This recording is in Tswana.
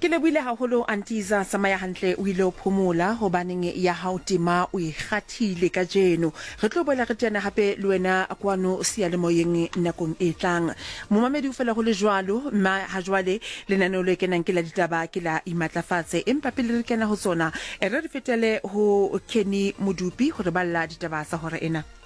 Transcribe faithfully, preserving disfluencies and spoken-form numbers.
Ke lebohile haholo Antiza Samaya hantle o ile o phomola hobaneng ya hao tema o ikgathile ka jeno. Re tlo boela re tena hape le wena kwano seyalemoyeng nakong e tlang. Momamedi o fela go le jwalo ma ha jwale lenaneo le kenang ke la ditaba ke la imatlafatse empa pele re kena ho tsona e re re fetele ho Kenny Modupi hore balla ditaba tsa hore ena.